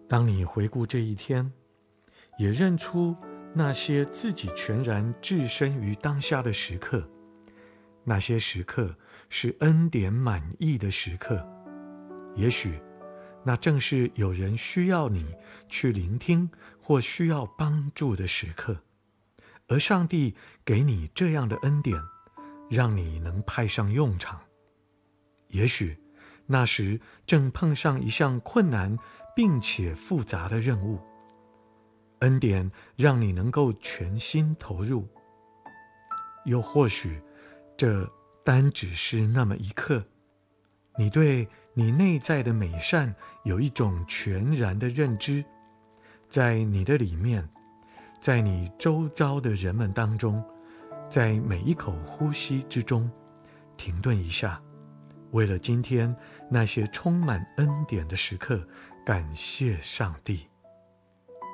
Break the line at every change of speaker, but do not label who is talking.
当你回顾这一天，也认出那些自己全然置身于当下的时刻，那些时刻是恩典满溢的时刻，也许那正是有人需要你去聆听或需要帮助的时刻，而上帝给你这样的恩典，让你能派上用场。也许那时正碰上一项困难并且复杂的任务，恩典让你能够全心投入。又或许这单只是那么一刻，你对你内在的美善有一种全然的认知，在你的里面，在你周遭的人们当中，在每一口呼吸之中，停顿一下，为了今天那些充满恩典的时刻，感谢上帝。